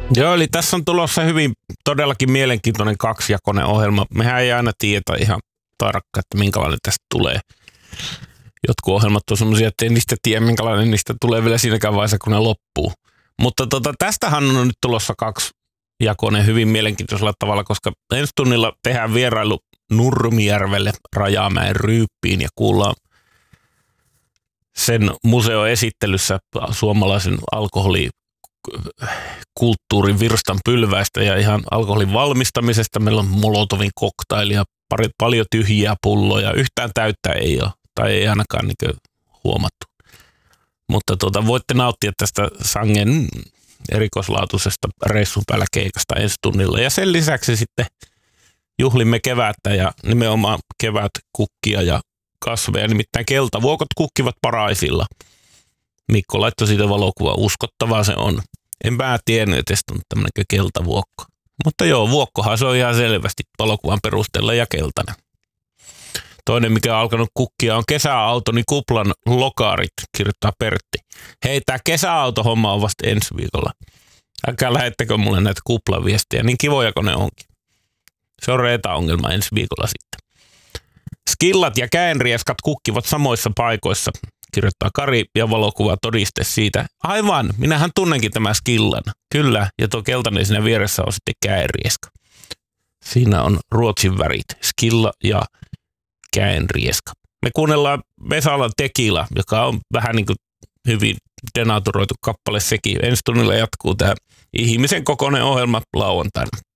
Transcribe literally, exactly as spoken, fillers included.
Joo, eli tässä on tulossa hyvin todellakin mielenkiintoinen kaksijakoinen ohjelma. Mehän ei aina tiedä ihan tarkkaan, että minkälainen tästä tulee. Jotkut ohjelmat on semmoisia, että ei niistä tiedä, minkälainen niistä tulee vielä siinäkään vaiheessa, kun ne loppuu. Mutta tota, tästähän on nyt tulossa kaksijakoinen hyvin mielenkiintoisella tavalla, koska ensi tunnilla tehdään vierailu Nurmijärvelle Rajamäen Ryyppiin ja kuullaan sen museon esittelyssä suomalaisen alkoholikulttuurin virstan pylväistä ja ihan alkoholin valmistamisesta. Meillä on Molotovin koktailia, pari, paljon tyhjiä pulloja, yhtään täyttä ei ole, tai ei ainakaan niin huomattu. Mutta tuota, voitte nauttia tästä sangen erikoislaatuisesta reissun päällä keikasta ensi tunnilla. Ja sen lisäksi sitten juhlimme kevättä ja nimenomaan kevätkukkia ja kasveja, nimittäin keltavuokot kukkivat paraisilla. Mikko laittoi siitä valokuva, uskottavaa se on. En mä tiennyt, että on tämmöinen keltavuokko. Mutta joo, vuokkohan se on ihan selvästi valokuvan perusteella ja keltainen. Toinen, mikä on alkanut kukkia, on kesäautoni kuplan lokaarit, kirjoittaa Pertti. Hei, tää kesäautohomma on vasta ensi viikolla. Älkää lähettekö mulle näitä kuplaviestejä, niin kivoja kuin ne onkin. Se on reeta-ongelma ensi viikolla sitten. Skillat ja käenrieskat kukkivat samoissa paikoissa, kirjoittaa Kari ja valokuva todiste siitä. Aivan, minähän tunnenkin tämän skillan. Kyllä, ja tuo keltainen siinä vieressä on sitten käenrieska. Siinä on Ruotsin värit, skilla ja käenrieska. Me kuunnellaan Vesalan Tekila, joka on vähän niin kuin hyvin denaturoitu kappale sekin. Ensi tunnilla jatkuu tämä ihmisen kokoinen ohjelma lauantaina.